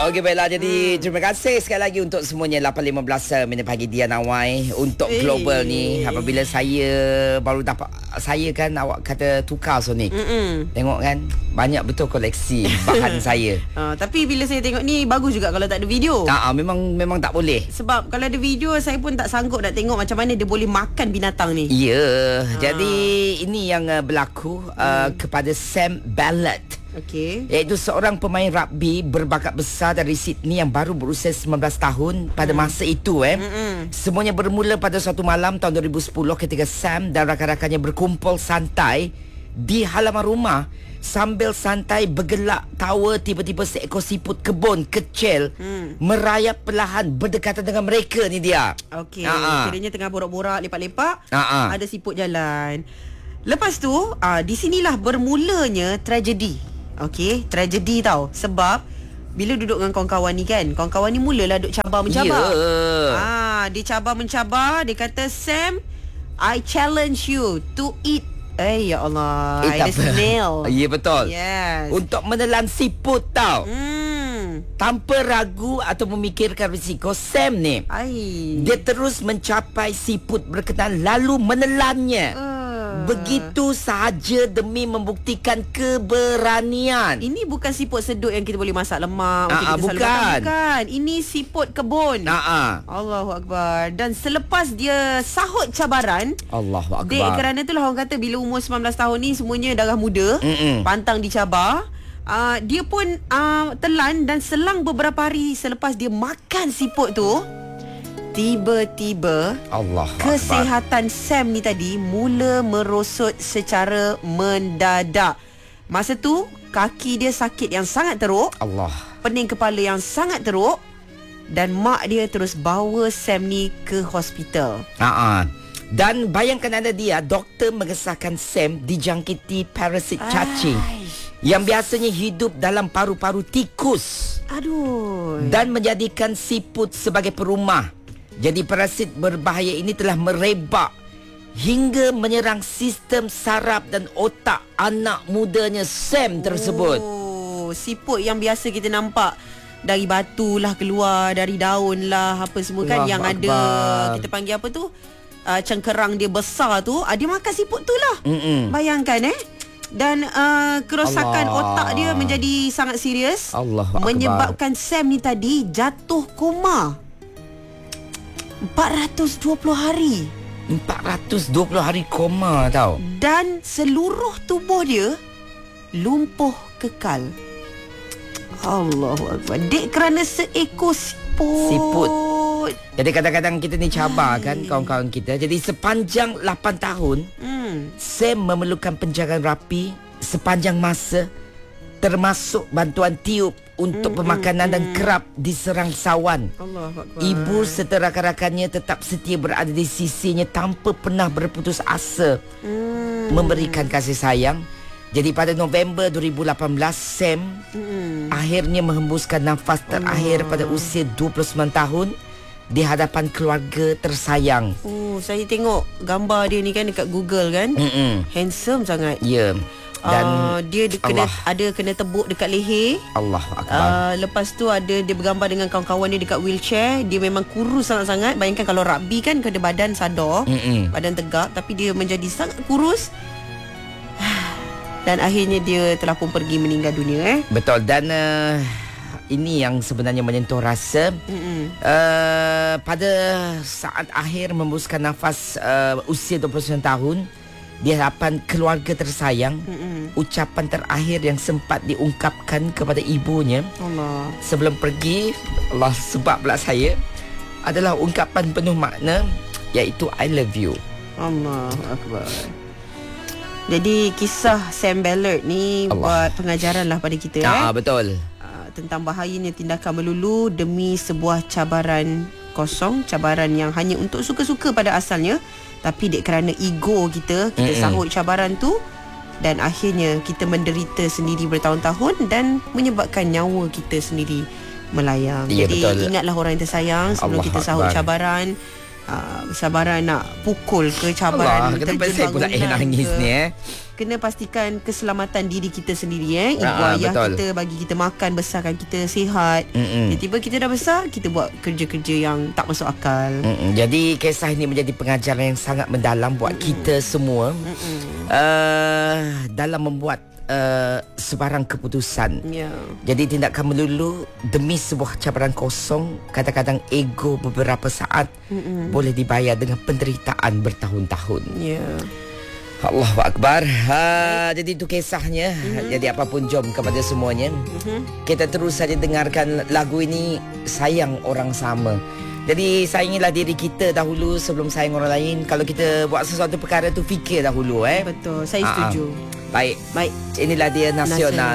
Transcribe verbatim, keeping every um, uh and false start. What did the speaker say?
Okey, baiklah. Jadi hmm. terima kasih sekali lagi untuk semuanya. Lapan lima belas minit pagi dia Nawai untuk hey. Global ni. Apabila saya baru dapat, saya kan awak kata tukar Sonic. Mm-mm. Tengok kan, banyak betul koleksi bahan saya. Uh, tapi bila saya tengok ni bagus juga kalau tak ada video. Ah, uh, memang memang tak boleh. Sebab kalau ada video saya pun tak sanggup nak tengok macam mana dia boleh makan binatang ni. Ya, yeah. uh. jadi ini yang uh, berlaku uh, hmm. kepada Sam Ballard. Okey. Iaitu seorang pemain rugby berbakat besar dari Sydney yang baru berusia sembilan belas tahun pada mm. masa itu eh. Mm-mm. Semuanya bermula pada suatu malam tahun dua ribu sepuluh ketika Sam dan rakan-rakannya berkumpul santai di halaman rumah. Sambil santai bergelak tawa, tiba-tiba seekor siput kebun kecil mm. merayap perlahan berdekatan dengan mereka ni dia. Okey, kiranya tengah borak-borak lepak-lepak, ada siput jalan. Lepas tu, uh, di sinilah bermulanya tragedi. Okey, tragedi tau. Sebab bila duduk dengan kawan-kawan ni kan, kawan-kawan ni mulalah duk cabar-mencabar. Yeah. Ah, dia cabar-mencabar, dia kata, "Sam, I challenge you to eat." Eh, ya Allah, eh, ada snail. Ya, yeah, betul. Yes. Untuk menelan siput tau. Hmm. Tanpa ragu atau memikirkan risiko, Sam ni Ay. dia terus mencapai siput berkenan lalu menelannya. Uh. Begitu sahaja demi membuktikan keberanian. Ini bukan siput sedut yang kita boleh masak lemak. Aa, kita bukan. bukan. Ini siput kebun. Aa. Allahu Akbar. Dan selepas dia sahut cabaran, Allahu Akbar. Dek, kerana itulah orang kata bila umur sembilan belas tahun ni semuanya darah muda. Mm-mm. Pantang dicabar. Uh, dia pun uh, telan dan selang beberapa hari selepas dia makan siput tu, tiba-tiba Allah kesihatan Akbar. Sam ni tadi mula merosot secara mendadak. Masa tu kaki dia sakit yang sangat teruk. Allah. Pening kepala yang sangat teruk. Dan mak dia terus bawa Sam ni ke hospital. Haa. Dan bayangkan anda dia, doktor mengesahkan Sam dijangkiti parasit cacing yang biasanya hidup dalam paru-paru tikus. Aduh. Dan menjadikan siput sebagai perumah. Jadi parasit berbahaya ini telah merebak hingga menyerang sistem saraf dan otak anak mudanya Sam tersebut. Oh, siput yang biasa kita nampak dari batu lah keluar, dari daun lah, apa semua kan, Allah yang Akbar. Ada kita panggil apa tu, uh, cengkerang dia besar tu, uh, dia makan siput tu lah. Mm-mm. Bayangkan eh. Dan uh, kerosakan Allah. Otak dia menjadi sangat serius. Allah menyebabkan Akbar. Sam ni tadi jatuh koma empat ratus dua puluh hari. empat ratus dua puluh hari koma tau. Dan seluruh tubuh dia lumpuh kekal. Allahu Akbar. Dek, kerana seekor siput. Siput. Jadi kadang-kadang kita ni cabar kan kawan-kawan kita. Jadi sepanjang lapan tahun hmm. Sam memerlukan penjagaan rapi sepanjang masa, termasuk bantuan tiup untuk mm, pemakanan mm, dan kerap diserang sawan. Allahuakbar. Ibu serta rakan-rakannya tetap setia berada di sisinya tanpa pernah berputus asa mm. memberikan kasih sayang. Jadi pada November dua ribu lapan belas, Sam mm. akhirnya menghembuskan nafas terakhir Allah. Pada usia dua puluh sembilan tahun di hadapan keluarga tersayang. Oh, saya tengok gambar dia ni kan dekat Google kan. Mm-mm. Handsome sangat. Ya. Yeah. Dan uh, dia kena Allah. ada kena tebuk dekat leher. Allah Akbar. Uh, lepas tu ada dia bergambar dengan kawan-kawan dia dekat wheelchair. Dia memang kurus sangat-sangat. Bayangkan kalau rugby kan kena badan sadar, Mm-mm. badan tegak, tapi dia menjadi sangat kurus. Dan akhirnya dia telah pun pergi meninggal dunia eh. Betul. Dan uh, ini yang sebenarnya menyentuh rasa. Uh, pada saat akhir membuskan nafas uh, usia dua puluh sembilan tahun di hadapan keluarga tersayang, Mm-mm. ucapan terakhir yang sempat diungkapkan kepada ibunya Allah. sebelum pergi, Allah sebab pula saya, adalah ungkapan penuh makna, iaitu I love you. Allah Akbar. Jadi kisah Sam Ballard ni Allah. buat pengajaran lah pada kita. Ah, eh? Betul. Uh, tentang bahayanya tindakan melulu demi sebuah cabaran kosong, cabaran yang hanya untuk suka-suka pada asalnya, tapi dek kerana ego kita, kita Mm-mm. sahut cabaran tu dan akhirnya kita menderita sendiri bertahun-tahun dan menyebabkan nyawa kita sendiri melayang. Ya, Jadi betul. ingatlah orang yang tersayang sebelum Allah kita sahut Akbar. cabaran. uh, sabaran nak pukul ke, cabaran Allah, kenapa saya pula eh nangis ke. ni eh? Kena pastikan keselamatan diri kita sendiri eh. Ibu Ah, ayah betul. kita bagi kita makan, besarkan kita sihat. Mm-mm. Tiba-tiba kita dah besar, kita buat kerja-kerja yang tak masuk akal. Mm-mm. Jadi kisah ini menjadi pengajaran yang sangat mendalam buat Mm-mm. kita semua uh, dalam membuat uh, sebarang keputusan. Ya. Jadi tindakan melulu demi sebuah cabaran kosong, kadang-kadang ego beberapa saat Mm-mm. boleh dibayar dengan penderitaan bertahun-tahun. Ya. Allahu Akbar. Ha, jadi itu kisahnya. Mm-hmm. Jadi apapun, jom kepada semuanya. Mm-hmm. Kita terus saja dengarkan lagu ini, Sayang Orang Sama. Jadi sayangilah diri kita dahulu sebelum sayang orang lain. Kalau kita buat sesuatu perkara tu, fikir dahulu eh. Betul, saya Ha-ha. setuju. Baik. Baik. Inilah dia Nasional.